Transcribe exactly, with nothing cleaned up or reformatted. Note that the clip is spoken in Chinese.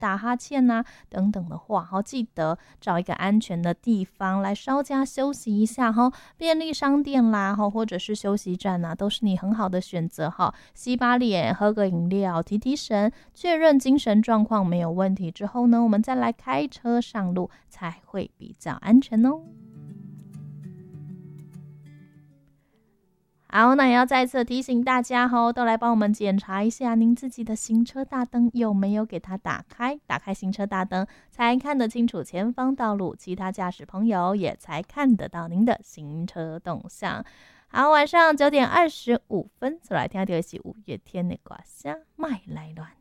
打哈欠啊等等的话，好，记得找一个安全的地方来稍加休息一下哈。便利商店啦，或者是休息站啊，都是你很好的选择哈。洗把脸，喝个饮料，提提神，确认精神状况没有问题之后呢，我们再来开车上路才会比较安全哦。好，那也要再次提醒大家吼，都来帮我们检查一下您自己的行车大灯有没有给它打开，打开行车大灯才看得清楚前方道路，其他驾驶朋友也才看得到您的行车动向。好，晚上九点二十五分，再来听到的是五月天的歌声《麦来乱》。